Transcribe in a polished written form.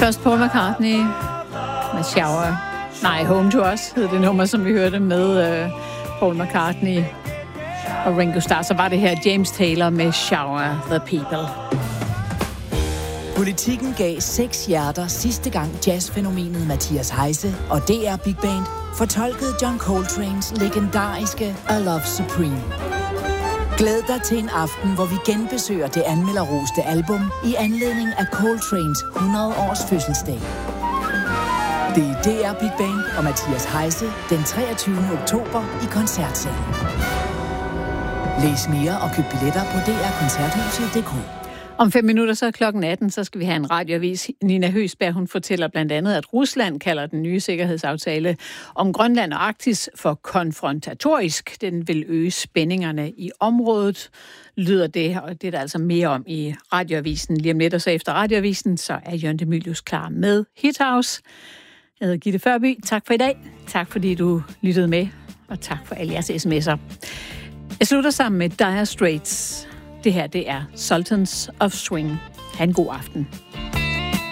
Først Paul McCartney med Shower. Nej, Home to Us hed det nummer, som vi hørte med Paul McCartney og Ringo Starr. Så var det her James Taylor med Shower the People. Politikken gav 6 hjerter sidste gang jazzfænomenet Mathias Heise og DR Big Band fortolkede John Coltranes legendariske A Love Supreme. Glæd dig til en aften, hvor vi genbesøger det anmelderroste album i anledning af Coltranes 100-års fødselsdag. Det er DR Big Band og Mathias Heise den 23. oktober i Koncertsalen. Læs mere og køb billetter på drkoncerthuset.dk. Om 5 minutter, så er klokken 18, så skal vi have en radioavis. Nina Høsberg, hun fortæller blandt andet, at Rusland kalder den nye sikkerhedsaftale om Grønland og Arktis for konfrontatorisk. Den vil øge spændingerne i området, lyder det, og det er der altså mere om i radioavisen. Lige om lidt og så efter radioavisen, så er Jørgen de Mylius klar med Hit House. Jeg hedder Gitte Førby. Tak for i dag. Tak fordi du lyttede med, og tak for alle jeres sms'er. Jeg slutter sammen med Dire Straits. Det her, det er Sultans of Swing. Ha' en god aften.